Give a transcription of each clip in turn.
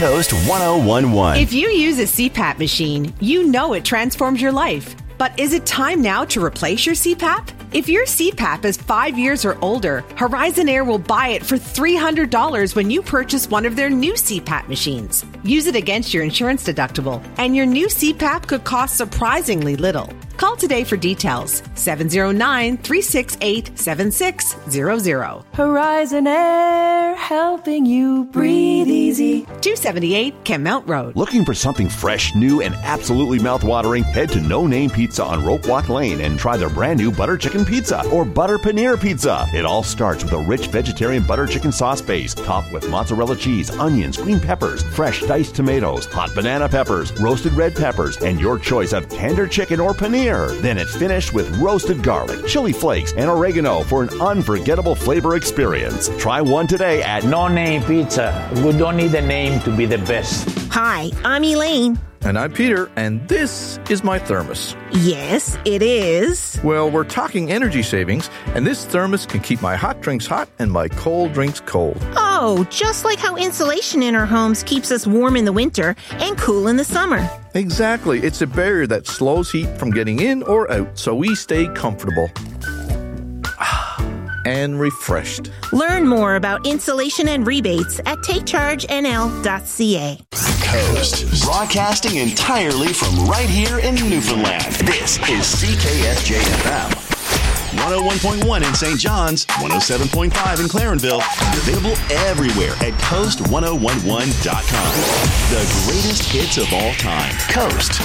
Coast 1011. If you use a CPAP machine, you know it transforms your life. But is it time now to replace your CPAP? If your CPAP is 5 years or older, Horizon Air will buy it for $300 when you purchase one of their new CPAP machines. Use it against your insurance deductible, and your new CPAP could cost surprisingly little. Call today for details. 709-368-7600. Horizon Air, helping you breathe easy. 278 Kemmount Road. Looking for something fresh, new, and absolutely mouthwatering? Head to No Name Pizza on Rope Walk Lane and try their brand new butter chicken pizza or butter paneer pizza. It all starts with a rich vegetarian butter chicken sauce base, topped with mozzarella cheese, onions, green peppers, fresh diced tomatoes, hot banana peppers, roasted red peppers, and your choice of tender chicken or paneer. Then it's finished with roasted garlic, chili flakes, and oregano for an unforgettable flavor experience. Try one today at No Name Pizza. We don't need a name to be the best. Hi, I'm Elaine. And I'm Peter, and this is my thermos. Yes, it is. Well, we're talking energy savings, and this thermos can keep my hot drinks hot and my cold drinks cold. Oh, just like how insulation in our homes keeps us warm in the winter and cool in the summer. Exactly. It's a barrier that slows heat from getting in or out, so we stay comfortable and refreshed. Learn more about insulation and rebates at takechargenl.ca. Coast, broadcasting entirely from right here in Newfoundland. This is CKSJ-FM. 101.1 in St. John's, 107.5 in Clarenville, and available everywhere at coast1011.com. The greatest hits of all time. Coast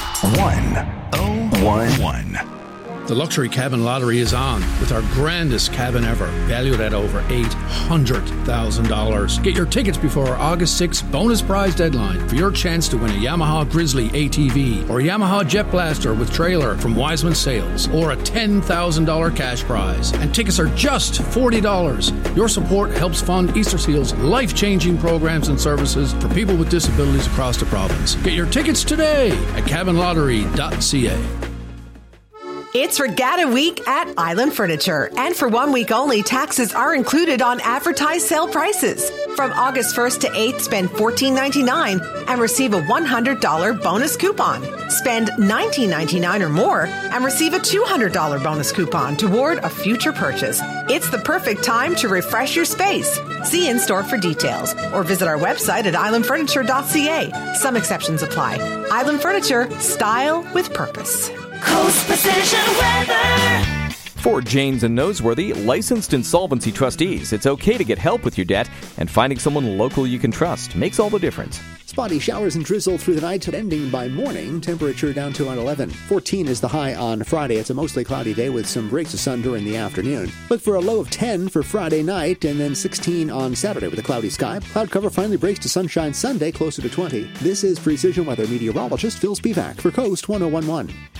1011. The Luxury Cabin Lottery is on with our grandest cabin ever, valued at over $800,000. Get your tickets before our August 6th bonus prize deadline for your chance to win a Yamaha Grizzly ATV or a Yamaha Jet Blaster with trailer from Wiseman Sales or a $10,000 cash prize. And tickets are just $40. Your support helps fund Easter Seal's life-changing programs and services for people with disabilities across the province. Get your tickets today at cabinlottery.ca. It's Regatta Week at Island Furniture, and for 1 week only, taxes are included on advertised sale prices. From August 1st to 8th, spend $14.99 and receive a $100 bonus coupon. Spend $19.99 or more and receive a $200 bonus coupon toward a future purchase. It's the perfect time to refresh your space. See in-store for details or visit our website at islandfurniture.ca. Some exceptions apply. Island Furniture, style with purpose. Coast Precision Weather. For Janes and Noseworthy, licensed insolvency trustees, it's okay to get help with your debt, and finding someone local you can trust makes all the difference. Spotty showers and drizzle through the night, ending by morning. Temperature down to around 11. 14 is the high on Friday. It's a mostly cloudy day with some breaks of sun during the afternoon. Look for a low of 10 for Friday night, and then 16 on Saturday with a cloudy sky. Cloud cover finally breaks to sunshine Sunday, closer to 20. This is Precision Weather meteorologist Phil Spivak for Coast 1011.